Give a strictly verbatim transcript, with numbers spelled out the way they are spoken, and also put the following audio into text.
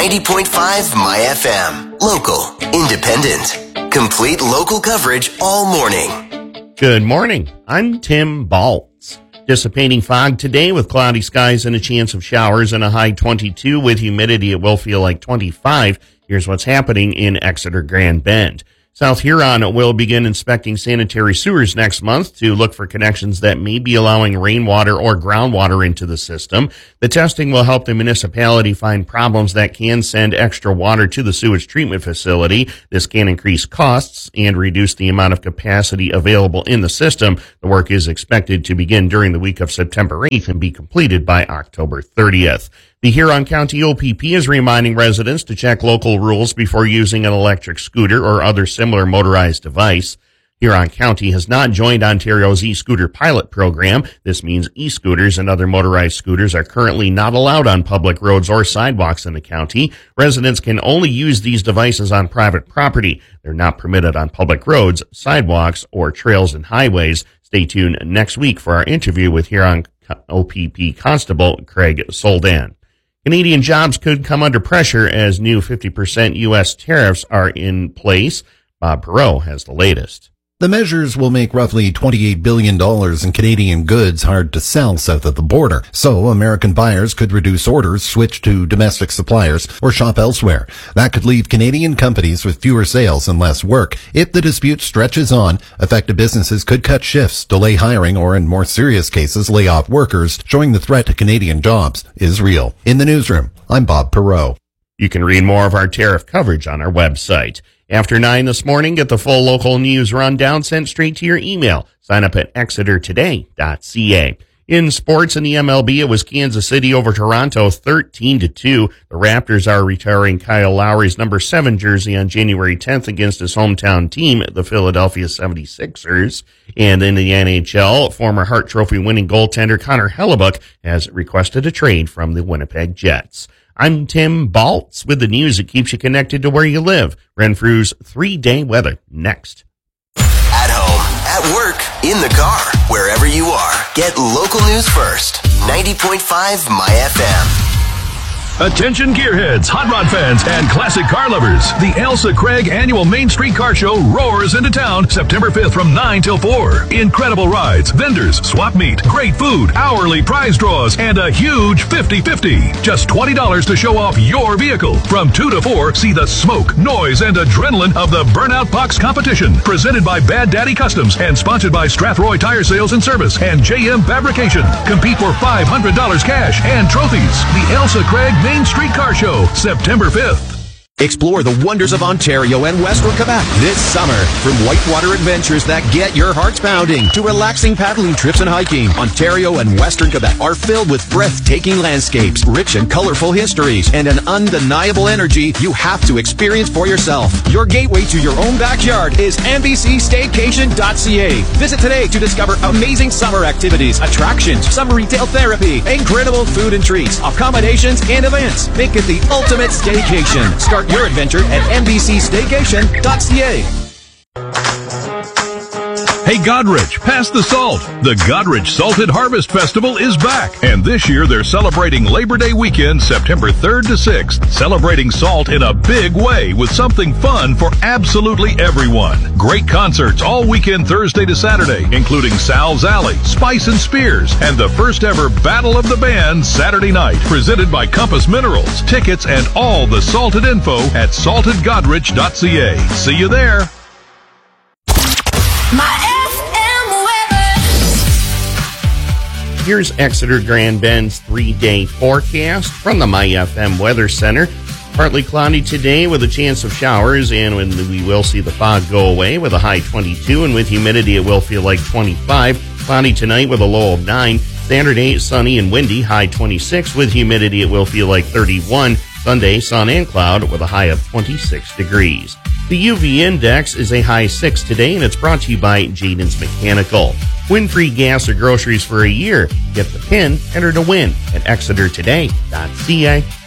ninety point five My F M. Local, independent, complete local coverage all morning. Good morning. I'm Tim Baltz. Dissipating fog today with cloudy skies and a chance of showers and a high twenty-two. With humidity, it will feel like twenty-five. Here's what's happening in Exeter Grand Bend. South Huron will begin inspecting sanitary sewers next month to look for connections that may be allowing rainwater or groundwater into the system. The testing will help the municipality find problems that can send extra water to the sewage treatment facility. This can increase costs and reduce the amount of capacity available in the system. The work is expected to begin during the week of September eighth and be completed by October thirtieth. The Huron County O P P is reminding residents to check local rules before using an electric scooter or other similar motorized device. Huron County has not joined Ontario's e-scooter pilot program. This means e-scooters and other motorized scooters are currently not allowed on public roads or sidewalks in the county. Residents can only use these devices on private property. They're not permitted on public roads, sidewalks, or trails and highways. Stay tuned next week for our interview with Huron O P P Constable Craig Soldan. Canadian jobs could come under pressure as new fifty percent U S tariffs are in place. Bob Perreault has the latest. The measures will make roughly twenty-eight billion dollars in Canadian goods hard to sell south of the border. So American buyers could reduce orders, switch to domestic suppliers, or shop elsewhere. That could leave Canadian companies with fewer sales and less work. If the dispute stretches on, affected businesses could cut shifts, delay hiring, or in more serious cases, lay off workers, showing the threat to Canadian jobs is real. In the newsroom, I'm Bob Perreault. You can read more of our tariff coverage on our website. After nine this morning, get the full local news rundown sent straight to your email. Sign up at exeter today dot c a. In sports in the M L B, it was Kansas City over Toronto thirteen to two. The Raptors are retiring Kyle Lowry's number seven jersey on January tenth against his hometown team, the Philadelphia seventy-sixers. And in the N H L, former Hart Trophy winning goaltender Connor Hellebuyck has requested a trade from the Winnipeg Jets. I'm Tim Baltz with the news that keeps you connected to where you live. Renfrew's three-day weather next. At home, at work, in the car, wherever you are, get local news first. ninety point five My F M. Attention gearheads, hot rod fans, and classic car lovers. The Elsa Craig Annual Main Street Car Show roars into town September fifth from nine till four. Incredible rides, vendors, swap meet, great food, hourly prize draws, and a huge fifty-fifty. Just twenty dollars to show off your vehicle. From two to four, see the smoke, noise, and adrenaline of the Burnout Box competition. Presented by Bad Daddy Customs and sponsored by Strathroy Tire Sales and Service and J M Fabrication. Compete for five hundred dollars cash and trophies. The Elsa Craig Main Street Car Show, September fifth. Explore the wonders of Ontario and Western Quebec this summer. From whitewater adventures that get your hearts pounding to relaxing paddling trips and hiking, Ontario and Western Quebec are filled with breathtaking landscapes, rich and colorful histories, and an undeniable energy you have to experience for yourself. Your gateway to your own backyard is M B C staycation dot c a. Visit today to discover amazing summer activities, attractions, summer retail therapy, incredible food and treats, accommodations, and events. Make it the ultimate staycation. Start your adventure at M B C staycation dot c a. Hey Godrich, pass the salt. The Godrich Salted Harvest Festival is back. And this year they're celebrating Labor Day weekend, September third to sixth. Celebrating salt in a big way with something fun for absolutely everyone. Great concerts all weekend Thursday to Saturday, including Sal's Alley, Spice and Spears, and the first ever Battle of the Bands Saturday night, presented by Compass Minerals. Tickets and all the salted info at salted godrich dot c a. See you there. My Here's Exeter Grand Bend's three-day forecast from the My F M Weather Center. Partly cloudy today with a chance of showers, and when we will see the fog go away with a high twenty-two, and with humidity it will feel like twenty-five. Cloudy tonight with a low of nine. Saturday, sunny and windy, high twenty-six. With humidity it will feel like thirty-one. Sunday, sun and cloud with a high of twenty-six degrees. The U V index is a high six today, and it's brought to you by Jaden's Mechanical. Win free gas or groceries for a year. Get the pin, enter to win at exeter today dot c a.